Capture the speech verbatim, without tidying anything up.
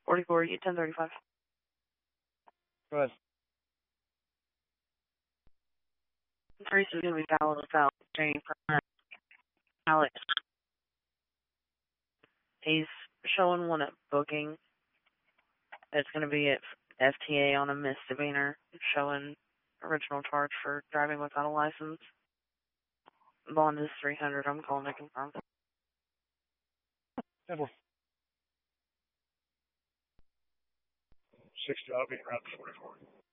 forty-four, U ten thirty-five. Go ahead. Trace is going to be valid without Jane for Alex. He's showing one at booking. It's going to be at F T A on a misdemeanor, showing original charge for driving without a license. Bond is three hundred. I'm calling to confirm. Edward. sixty, I'll be around forty-four.